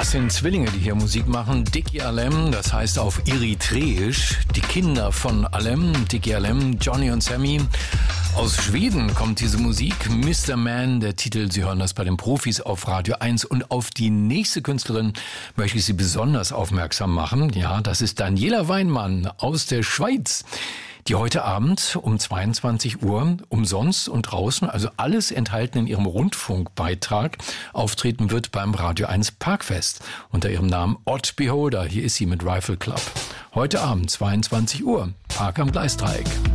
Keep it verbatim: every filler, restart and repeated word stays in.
Das sind Zwillinge, die hier Musik machen. Dicky Alem, das heißt auf Eritreisch, die Kinder von Alem, Dicky Alem, Johnny und Sammy. Aus Schweden kommt diese Musik, Mister Man, der Titel, Sie hören das bei den Profis auf Radio eins. Und auf die nächste Künstlerin möchte ich Sie besonders aufmerksam machen. Ja, das ist Daniela Weinmann aus der Schweiz, die heute Abend um zweiundzwanzig Uhr umsonst und draußen, also alles enthalten in ihrem Rundfunkbeitrag, auftreten wird beim Radio eins Parkfest unter ihrem Namen Odd Beholder. Hier ist sie mit Rifle Club. Heute Abend zweiundzwanzig Uhr, Park am Gleisdreieck.